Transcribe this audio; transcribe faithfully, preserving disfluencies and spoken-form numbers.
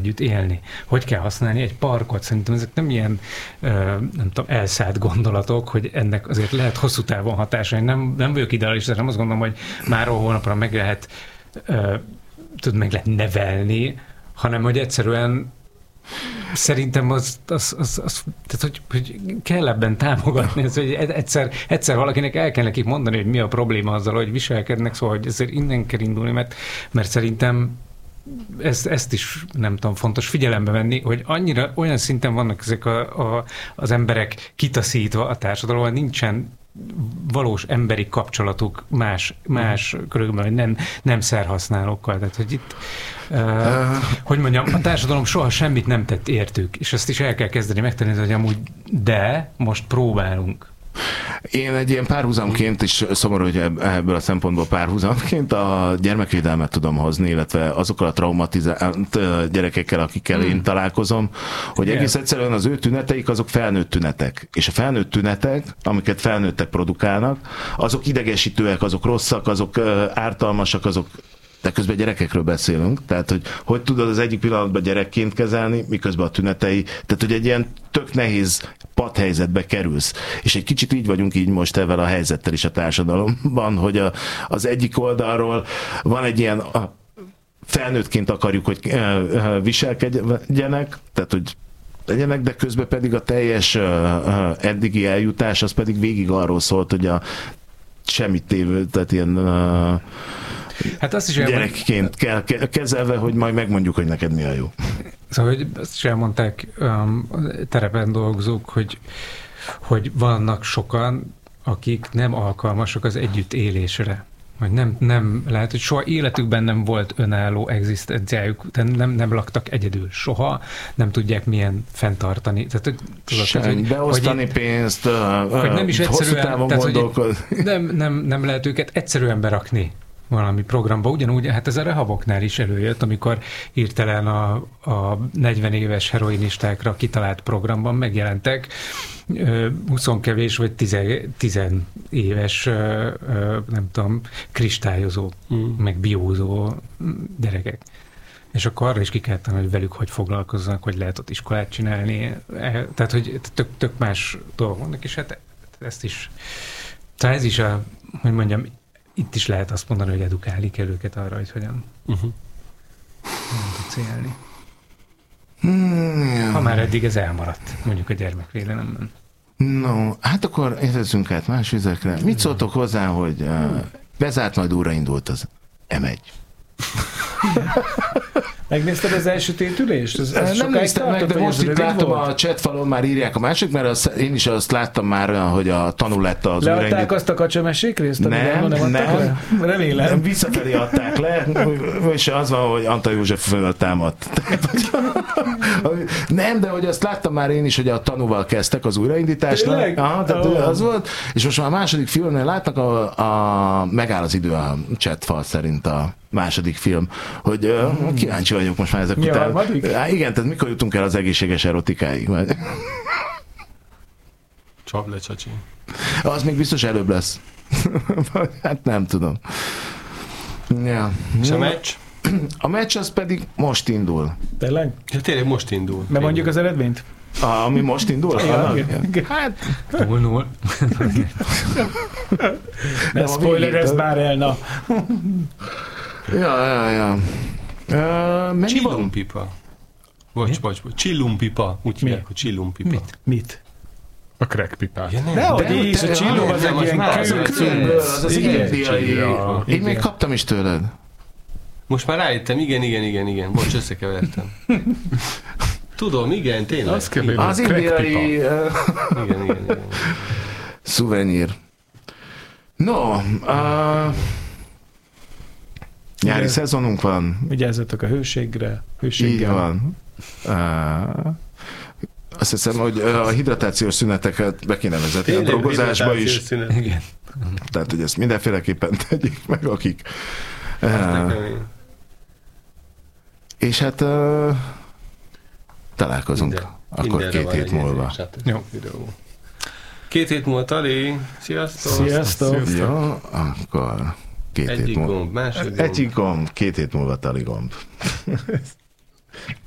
együtt élni, hogy kell használni egy parkot. Szerintem ezek nem ilyen nem tudom, elszállt gondolatok, hogy ennek azért lehet hosszú távon hatása. Én nem, nem vagyok idealista, nem azt gondolom, hogy már holnapra meg lehet tud, meg lehet nevelni, hanem hogy egyszerűen szerintem az, az, az, az tehát, hogy, hogy kell ebben támogatni, ez, hogy egyszer, egyszer valakinek el kell nekik mondani, hogy mi a probléma azzal, hogy viselkednek, szóval hogy ezért innen kell indulni, mert, mert szerintem ezt, ezt is nem tudom, fontos figyelembe venni, hogy annyira olyan szinten vannak ezek a, a, az emberek kitaszítva a társadalomban, nincsen valós emberi kapcsolatuk más, más uh-huh. körülbelül, hogy nem, nem szerhasználókkal. Tehát, hogy itt, uh, uh. hogy mondjam, a társadalom soha semmit nem tett értük, és ezt is el kell kezdeni megtenni, hogy amúgy de most próbálunk. Én egy ilyen párhuzamként is szomorú, hogy ebből a szempontból párhuzamként a gyermekvédelmet tudom hozni, illetve azokkal a traumatizált gyerekekkel, akikkel hmm. én találkozom, hogy yeah. egész egyszerűen az ő tüneteik azok felnőtt tünetek. És a felnőtt tünetek, amiket felnőttek produkálnak, azok idegesítőek, azok rosszak, azok ártalmasak, azok de közben gyerekekről beszélünk, tehát hogy hogy tudod az egyik pillanatban gyerekként kezelni, miközben a tünetei, tehát hogy egy ilyen tök nehéz padhelyzetbe kerülsz. És egy kicsit így vagyunk így most ezzel a helyzettel is a társadalomban, hogy a, az egyik oldalról van egy ilyen a, felnőttként akarjuk, hogy viselkedjenek, tehát hogy legyenek, de közben pedig a teljes eddigi eljutás az pedig végig arról szólt, hogy a semmit tévő, tehát ilyen hát azt is gyerekként kell kezelve, hogy majd megmondjuk, hogy neked mi a jó. Szóval, hogy azt is elmondták um, terepen dolgozók, hogy, hogy vannak sokan, akik nem alkalmasak az együttélésre. Vagy nem, nem lehet, hogy soha életükben nem volt önálló egzisztenciájuk, nem, nem laktak egyedül soha, nem tudják milyen fenntartani. Tehát, tudod, Sem, hogy, beosztani hogy pénzt, hogy nem is egyszerűen, tehát, gondolkodni. Nem, nem, nem lehet őket egyszerűen berakni valami programba. Ugyanúgy, hát ez a rehaboknál is előjött, amikor hirtelen a, a negyven éves heroinistákra kitalált programban megjelentek húsz vagy tíz éves, nem tudom, kristályozó, mm. meg biózó gyerekek. És akkor arra is ki kellett tenni, hogy velük hogy foglalkozzanak, hogy lehet ott iskolát csinálni. Tehát, hogy tök, tök más dolgok vannak, és hát ezt is, tehát ez is a, hogy mondjam, itt is lehet azt mondani, hogy edukálni kell őket arra, hogy hogyan uh-huh. nem tudsz élni. Hmm. Ha már eddig ez elmaradt, mondjuk a gyermekvédelemben. No, hát akkor értezzünk át más vizekre. Mit szóltok hozzá, hogy uh, bezárt, majd újraindult az em egy? Megnézted az első tétülést? Ez, ez nem néztem meg, de most itt látom volt? A chatfalon már írják a másik, mert az, én is azt láttam már, hogy a tanul lett az újraindult. Leadták azt a kacsamesék részt? Nem, nem, nem. Remélem. Nem, visszafelé adták le, és az van, hogy Antal József fölött támadt. Nem, de hogy azt láttam már én is, hogy a tanúval kezdtek az újraindításnak. Aha, tehát oh. az volt, és most már a második filmnél látnak, a, a megáll az idő a chatfal szerint a második film, hogy uh, kíváncsi vagyok most már ezek mi után. A igen, tehát mikor jutunk el az egészséges erotikáig? Csap le, csacsi. Az még biztos előbb lesz. Hát nem tudom. Ja. És a meccs? A meccs az pedig most indul. Tényleg? Ja, tényleg most indul. De mondjuk az eredményt? A, ami most indul? Ja, hát... null null. Ne spoilerezz már el, na. Ja, ja, ja. Uh, Csillumpipa. Bocs, bocs, bocs. Csillumpipa. Úgy hívják, hogy csillumpipa. Mit? Mit? A crackpipát. Ja, nem. De, de, de is, a csillum az egy ilyen kőcümből, az az indiai. Én még kaptam is tőled. Most már rájöttem, igen, igen, igen, igen. Bocs, összekevertem. Tudom, igen, tényleg. Az, igen. Az indiai... Uh... igen, igen, igen. Szuvenyír. No, uh... nyári ugye, szezonunk van. Vigyázzatok a hőségre. Hőséggel. Így van. Uh... Azt hiszem, hogy a hidratációs szüneteket be kéne vezetni a drogozásba is. Igen. Tehát, hogy ezt mindenféleképpen tegyék meg, akik... Uh... És hát... Uh... találkozunk Minden. akkor Mindenre két hét múlva. Jó. Két hét múlva, Tali. Sziasztok! Sziasztok! Jó, akkor két Egyik hét múlva. gomb, másik gomb. Egyik gomb, két hét múlva Tali gomb.